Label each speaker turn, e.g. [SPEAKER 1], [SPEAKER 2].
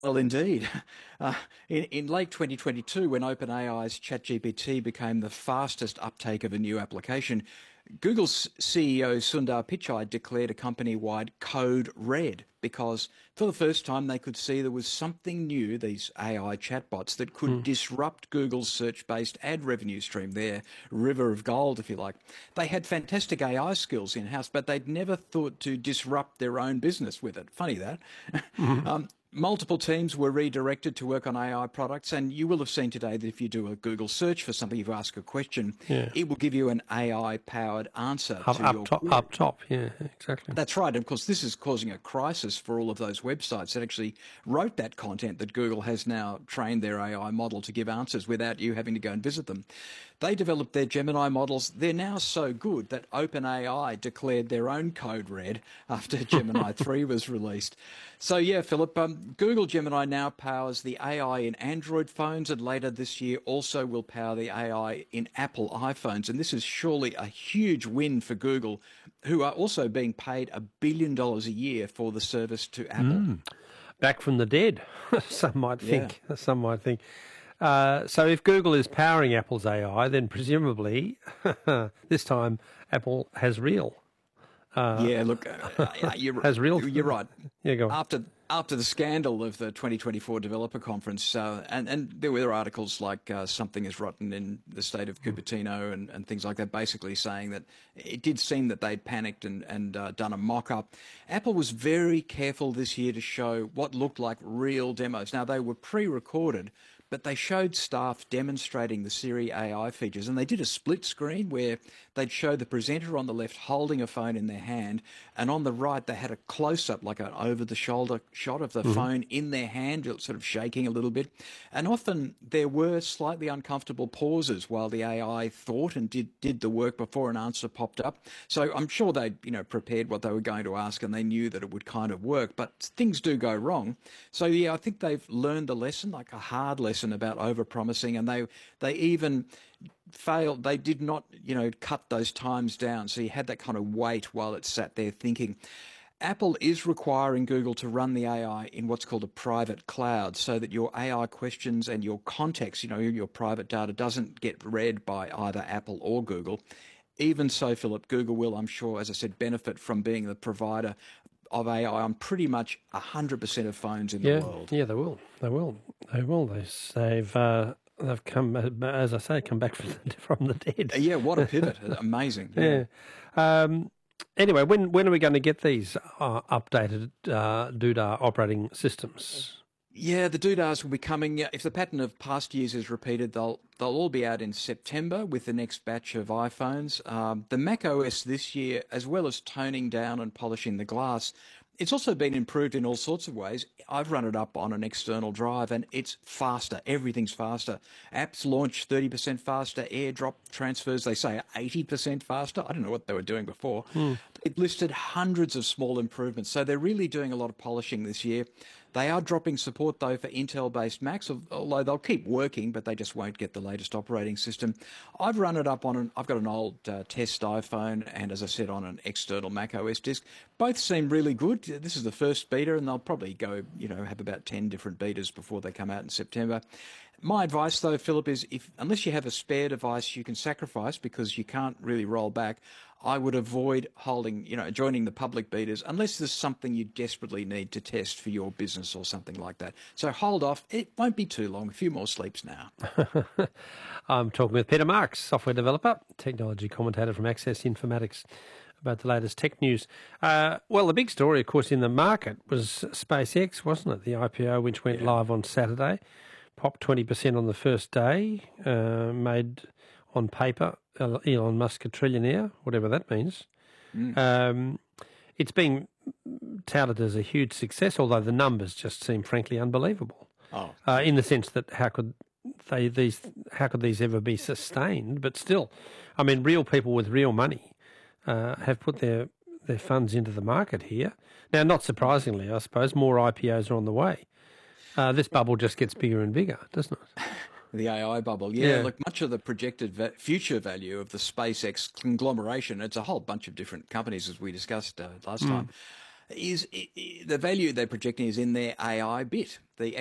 [SPEAKER 1] Well, indeed. In late 2022, when OpenAI's ChatGPT became the fastest uptake of a new application, Google's CEO Sundar Pichai declared a company-wide code red because for the first time they could see there was something new, these AI chatbots, that could disrupt Google's search-based ad revenue stream, their river of gold, if you like. They had fantastic AI skills in-house, but they'd never thought to disrupt their own business with it. Funny that. Multiple teams were redirected to work on AI products, and you will have seen today that if you do a Google search for something, if you ask a question,
[SPEAKER 2] Yeah.
[SPEAKER 1] it will give you an AI-powered answer
[SPEAKER 2] Up,
[SPEAKER 1] to
[SPEAKER 2] up
[SPEAKER 1] your
[SPEAKER 2] top,
[SPEAKER 1] query.
[SPEAKER 2] up top. Yeah, exactly.
[SPEAKER 1] That's right. And of course, this is causing a crisis for all of those websites that actually wrote that content that Google has now trained their AI model to give answers without you having to go and visit them. They developed their Gemini models. They're now so good that OpenAI declared their own code red after Gemini 3 was released. So yeah, Philip, Google Gemini now powers the AI in Android phones, and later this year also will power the AI in Apple iPhones. And this is surely a huge win for Google, who are also being paid $1 billion a year for the service to Apple.
[SPEAKER 2] Back from the dead, some might
[SPEAKER 1] Yeah.
[SPEAKER 2] think. Some might think. So if Google is powering Apple's AI, then presumably this time Apple has real.
[SPEAKER 1] Yeah, look,
[SPEAKER 2] Has real.
[SPEAKER 1] you're right.
[SPEAKER 2] Yeah, go on.
[SPEAKER 1] After the scandal of the 2024 developer conference, and there were articles like something is rotten in the state of Cupertino and things like that, basically saying that it did seem that they'd panicked and done a mock-up. Apple was very careful this year to show what looked like real demos. Now, they were pre-recorded, but they showed staff demonstrating the Siri AI features, and they did a split screen where they'd show the presenter on the left holding a phone in their hand, and on the right they had a close-up, like an over-the-shoulder shot of the phone in their hand, sort of shaking a little bit. And often there were slightly uncomfortable pauses while the AI thought and did the work before an answer popped up. So I'm sure they, prepared what they were going to ask, and they knew that it would kind of work, but things do go wrong. So yeah, I think they've learned a lesson, like a hard lesson about over-promising, and they even failed. They did not, cut those times down. So you had that kind of wait while it sat there thinking. Apple is requiring Google to run the AI in what's called a private cloud so that your AI questions and your context, your private data doesn't get read by either Apple or Google. Even so, Philip, Google will, I'm sure, as I said, benefit from being the provider of AI on pretty much 100% of phones in the world.
[SPEAKER 2] Yeah, they will. They will. They will. They've come, as I say, come back from the dead.
[SPEAKER 1] Yeah, what a pivot. Amazing.
[SPEAKER 2] Yeah. Anyway, when are we going to get these updated Doodah operating systems?
[SPEAKER 1] Yeah, the doodahs will be coming. If the pattern of past years is repeated, they'll all be out in September with the next batch of iPhones. The Mac OS this year, as well as toning down and polishing the glass, it's also been improved in all sorts of ways. I've run it up on an external drive and it's faster. Everything's faster. Apps launch 30% faster. AirDrop transfers, they say, 80% faster. I don't know what they were doing before. It listed hundreds of small improvements. So they're really doing a lot of polishing this year. They are dropping support, though, for Intel-based Macs, although they'll keep working, but they just won't get the latest operating system. I've run it up I've got an old test iPhone and, as I said, on an external Mac OS disk. Both seem really good. This is the first beta, and they'll probably go, have about 10 different betas before they come out in September. My advice, though, Philip, is unless you have a spare device you can sacrifice because you can't really roll back, I would avoid joining the public betas unless there's something you desperately need to test for your business or something like that. So hold off. It won't be too long. A few more sleeps now.
[SPEAKER 2] I'm talking with Peter Marks, software developer, technology commentator from Access Informatics, about the latest tech news. Well, the big story, of course, in the market was SpaceX, wasn't it? The IPO, which went live on Saturday, popped 20% on the first day, made on paper Elon Musk a trillionaire, whatever that means. It's been touted as a huge success, although the numbers just seem frankly unbelievable. In the sense that how could these ever be sustained? But still, I mean, real people with real money have put their funds into the market here. Now, not surprisingly, I suppose, more IPOs are on the way. This bubble just gets bigger and bigger, doesn't it?
[SPEAKER 1] The AI bubble. Yeah, look, much of the projected future value of the SpaceX conglomeration, it's a whole bunch of different companies, as we discussed last time. is the value they're projecting is in their AI bit, the